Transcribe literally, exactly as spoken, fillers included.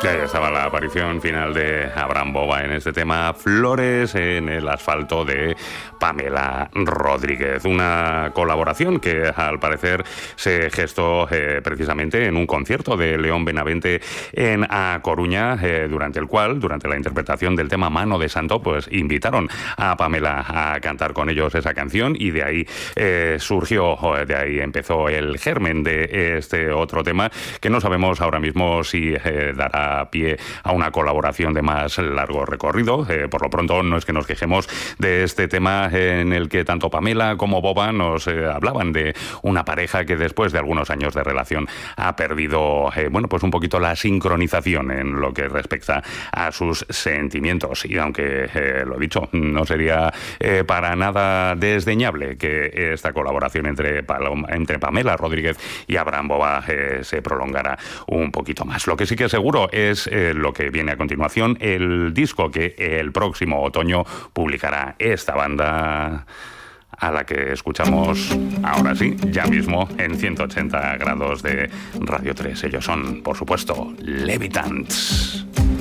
Y ahí estaba la aparición final de Abraham Bova en este tema Flores en el asfalto de Pamela Rodríguez. Una colaboración que al parecer se gestó eh, precisamente en un concierto de León Benavente en A Coruña, eh, durante el cual, durante la interpretación del tema Mano de Santo, pues invitaron a Pamela a cantar con ellos esa canción y de ahí eh, surgió, de ahí empezó el germen de este otro tema que no sabemos ahora mismo si eh, dará pie a una colaboración de más largo recorrido. Eh, por lo pronto no es que nos quejemos de este tema en el que tanto Pamela como Bova nos eh, hablaban de una pareja que después de algunos años de relación ha perdido, eh, bueno, pues un poquito la sincronización en lo que respecta a sus sentimientos. Y aunque, eh, lo dicho, no sería eh, para nada desdeñable que esta colaboración entre, Paloma, entre Pamela Rodríguez y Abraham Bova eh, se prolongara un poquito más. Lo que sí que es seguro es es eh, lo que viene a continuación, el disco que el próximo otoño publicará esta banda a la que escuchamos ahora sí, ya mismo en ciento ochenta grados de Radio tres. Ellos son, por supuesto, Levitants.